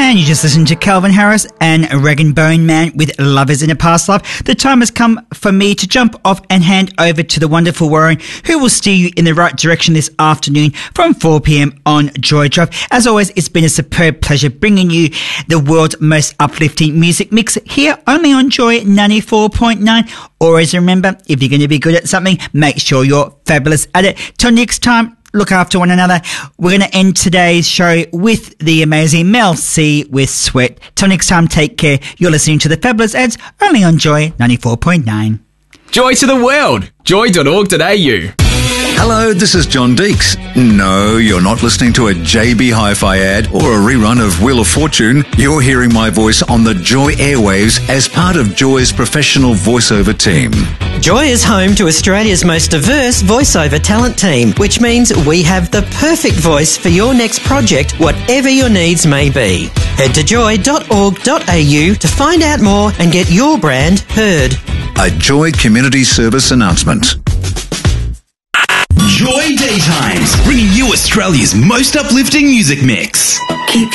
And you just listened to Calvin Harris and Rag & Bone Man with Lovers in a Past Life. The time has come for me to jump off and hand over to the wonderful Warren, who will steer you in the right direction this afternoon from 4 p.m. on Joy Drive. As always, it's been a superb pleasure bringing you the world's most uplifting music mix here only on Joy 94.9. Always remember, if you're going to be good at something, make sure you're fabulous at it. Till next time, look after one another. We're going to end today's show with the amazing Mel C with Sweat. Till next time, take care. You're listening to the Fabulous Ads only on Joy 94.9. Joy to the world. Joy.org.au. Hello, this is John Deeks. No, you're not listening to a JB Hi-Fi ad or a rerun of Wheel of Fortune. You're hearing my voice on the Joy airwaves as part of Joy's professional voiceover team. Joy is home to Australia's most diverse voiceover talent team, which means we have the perfect voice for your next project, whatever your needs may be. Head to joy.org.au to find out more and get your brand heard. A Joy Community Service announcement. Joy Daytimes, bringing you Australia's most uplifting music mix. Keep